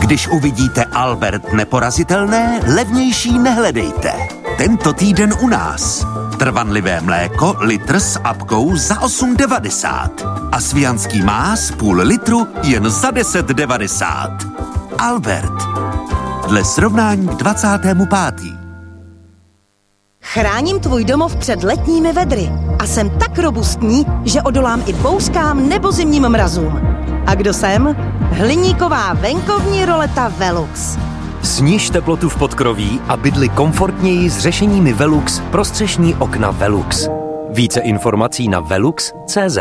Když uvidíte Albert neporazitelné, levnější nehledejte. Tento týden u nás. Trvanlivé mléko litr s apkou za 8,90. A svijanský más půl litru jen za 10,90. Albert. Dle srovnání k 25. Chráním tvůj domov před letními vedry a jsem tak robustní, že odolám i bouřkám nebo zimním mrazům. A kdo jsem? Hliníková venkovní roleta Velux. Sniž teplotu v podkroví a bydli komfortněji s řešeními Velux pro střešní okna Velux. Více informací na velux.cz.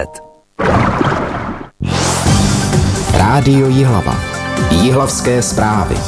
Rádio Jihlava. Jihlavské zprávy.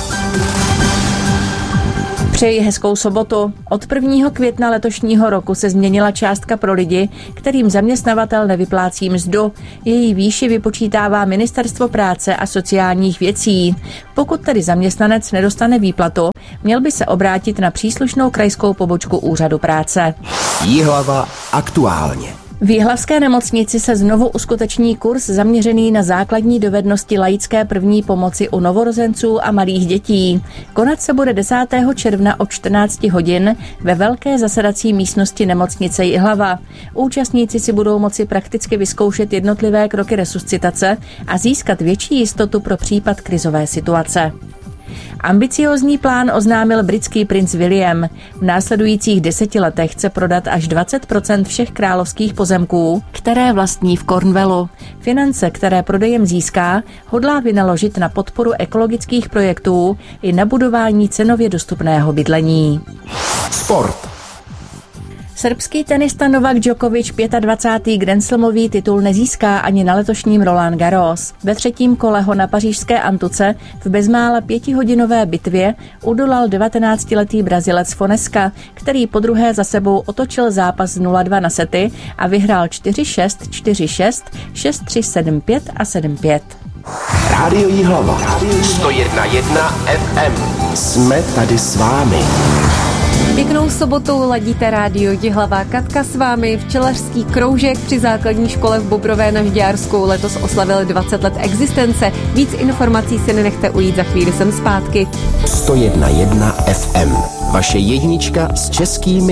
Přeji hezkou sobotu. Od 1. května letošního roku se změnila částka pro lidi, kterým zaměstnavatel nevyplácí mzdu. Její výši vypočítává Ministerstvo práce a sociálních věcí. Pokud tedy zaměstnanec nedostane výplatu, měl by se obrátit na příslušnou krajskou pobočku úřadu práce. Jihlava aktuálně. V jihlavské nemocnici se znovu uskuteční kurz zaměřený na základní dovednosti laické první pomoci u novorozenců a malých dětí. Konat se bude 10. června od 14 hodin ve velké zasedací místnosti nemocnice Jihlava. Účastníci si budou moci prakticky vyzkoušet jednotlivé kroky resuscitace a získat větší jistotu pro případ krizové situace. Ambiciózní plán oznámil britský princ William. V následujících 10 letech chce prodat až 20% všech královských pozemků, které vlastní v Cornwallu. Finance, které prodejem získá, hodlá vynaložit na podporu ekologických projektů i na budování cenově dostupného bydlení. Sport. Srbský tenista Novak Djokovic 25. grandslamový titul nezíská ani na letošním Roland Garros. Ve třetím kole ho na pařížské antuce v bezmála 5hodinové bitvě udolal 19letý Brazilec Fonesca, který podruhé za sebou otočil zápas 0-2 na sety a vyhrál 4-6, 4-6, 6-3, 7-5 a 7-5. Rádio Jihlava. 101,1 FM. Jsme tady s vámi. Pěknou sobotou ladíte Rádio Jihlava. Katka s vámi. Včelařský kroužek při základní škole v Bobrové na Žďársku letos oslavil 20 let existence. Víc informací si nenechte ujít, za chvíli jsem zpátky. 101,1 FM. Vaše jednička s českými